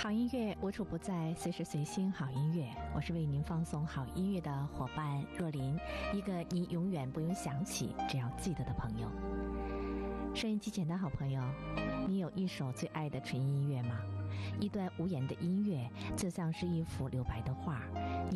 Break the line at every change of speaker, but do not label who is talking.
好音乐无处不在，随时随心好音乐。我是为您放送好音乐的伙伴若琳，一个你永远不用想起，只要记得的朋友。收音机前的好朋友，你有一首最爱的纯音乐吗？一段无言的音乐，就像是一幅留白的画，